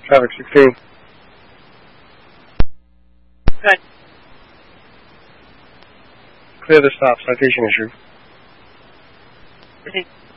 Traffic 16. Good. Clear the stop. Citation issue. Is it